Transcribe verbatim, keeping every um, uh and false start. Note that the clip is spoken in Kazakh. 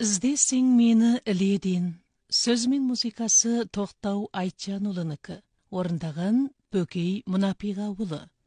Іздесең мені іледен. Сөз мен музыкасы Тоқтау Айтжанұлынікі. Орындаған Бөкей Мұнапиға ұлы.